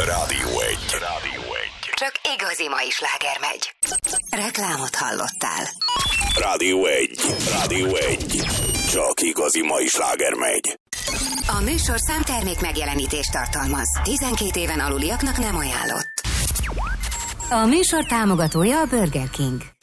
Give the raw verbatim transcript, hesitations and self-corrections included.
Rádió egy. Rádió egy. Csak igazi mai sláger megy. Reklámot hallottál. Rádió egy. Rádió egy. Csak igazi mai sláger megy. A műsor számtermék megjelenítést tartalmaz. tizenkét éven aluliaknak nem ajánlott. A műsor támogatója a Burger King.